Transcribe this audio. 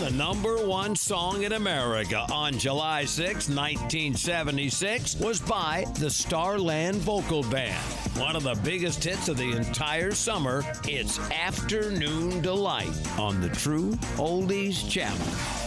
The #1 song in America on July 6, 1976 was by the Starland Vocal Band. One of the biggest hits of the entire summer, it's Afternoon Delight on the True Oldies Channel.